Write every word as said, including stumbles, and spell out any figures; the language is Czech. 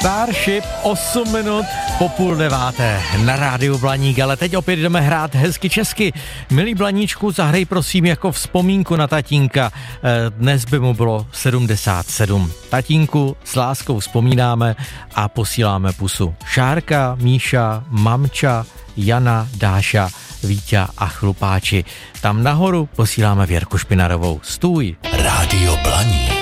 Starship, osm minut po půl deváté na rádiu Blaník, ale teď opět jdeme hrát hezky česky. Milý Blaníčku, zahrej prosím jako vzpomínku na tatínka. Dnes by mu bylo sedmdesát sedm. Tatínku s láskou vzpomínáme a posíláme pusu. Šárka, Míša, Mamča, Jana, Dáša, Víťa a Chlupáči. Tam nahoru posíláme Věrku Špinarovou. Stůj. Rádio Blaník.